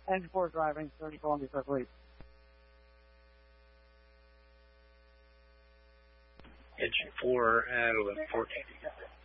Engine 4 driving, 30 Columbia Surf Lead. Engine 4 at 11:14.